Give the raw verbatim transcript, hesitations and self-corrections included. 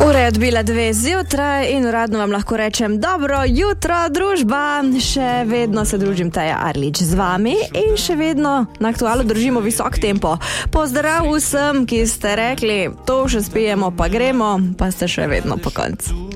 Ure odbila dve zjutraj in uradno vam lahko rečem dobro jutro, družba. Še vedno se družim Taja Arlič z vami in še vedno na Aktualu držimo visok tempo. Pozdrav vsem, ki ste rekli, to še spijemo, pa gremo, pa ste še vedno po koncu.